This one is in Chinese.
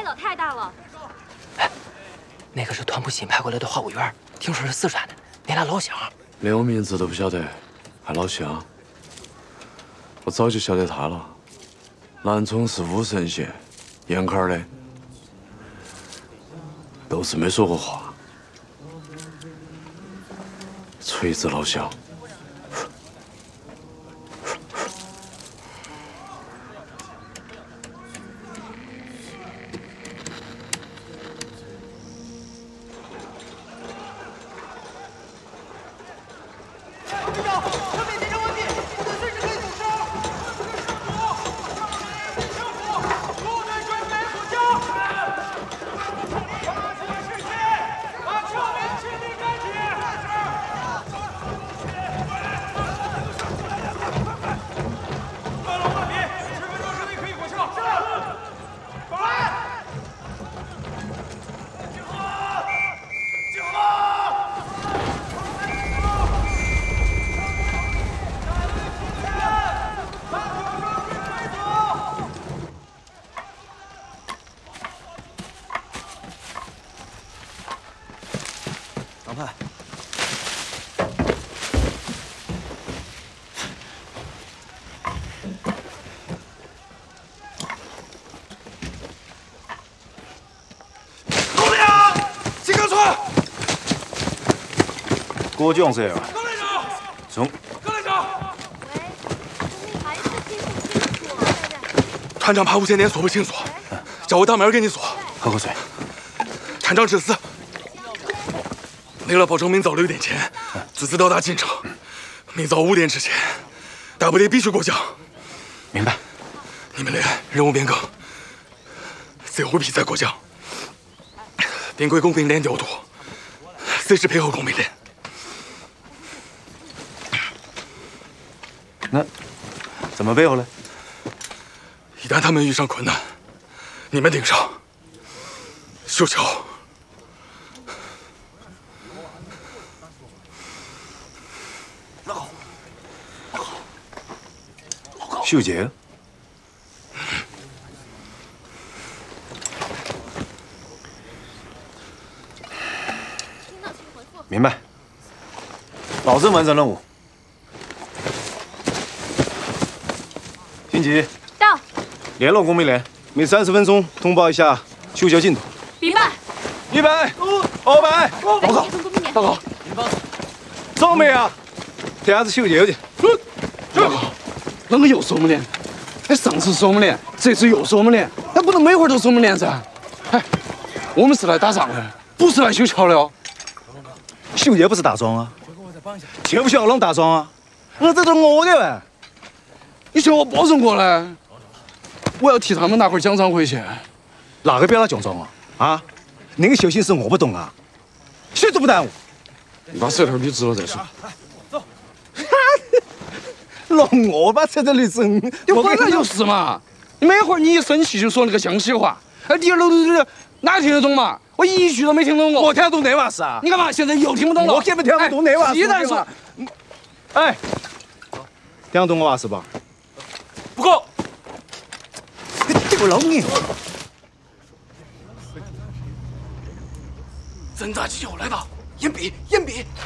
了，太大了。 哎，那个是团部新派过来的话务员，听说是四川的，你俩老乡。 连我名字都不晓得，还老乡？我早就晓得他了。南充是武胜县沿坎的，都是没说过话。锤子老乡。 长派， 公粮，金刚川， 郭将这样。 高连长， 中。 高连长， 喂，声音还是听不清楚。 团长怕无线电说不清楚，叫我当面给你说。 喝口水。 团长指示。 为了保证明早6点前组织到达进城，明早5点之前，大部队必须过江。 明白。 你们连任务变更，最后比赛过江，并归工兵连调度，随时配合工兵连。 那怎么配合呢？ 一旦他们遇上困难，你们顶上。修桥。 秀杰，明白，保证完成任务。晋级。 到。 联络工兵连，每30分钟通报一下修桥进度。 明白。 100、200，报告。报告。赵梅啊，这下子修桥去。 报告。 啷个又是我们连？哎，上次是我们连，这次又是我们连，那不能每会儿都是我们连噻？哎，我们是来打仗的，不是来修桥的哦。 修桥不是打桩啊，就不需要啷打桩啊？我这都我的喂， 你叫我保证过来，我要替他们拿块奖章回去。 哪个标他奖章啊？啊，那个小心思我不懂啊，谁都不耽误。 你把舌头捋直了再说。 弄我把车子捋直， 就本来就是嘛。每会儿你一生气就说那个江西话，哎，第二楼哪听得懂嘛？我一句都没听懂过。 我听得懂那娃是啊？ 你干嘛？现在又听不懂了？ 我根本听不懂那娃。 一旦说， 哎，听得懂我娃是吧？ 不够。 这个老你。 侦察机又来了，掩蔽，掩蔽。